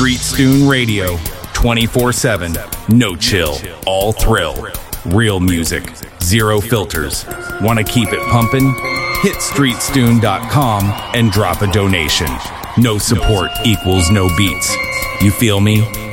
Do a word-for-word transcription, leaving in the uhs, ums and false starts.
Street Stoon Radio, twenty-four seven, no chill, all thrill. Real music, zero filters. Want to keep it pumping? Hit street stoon dot com and drop a donation. No support equals no beats. You feel me?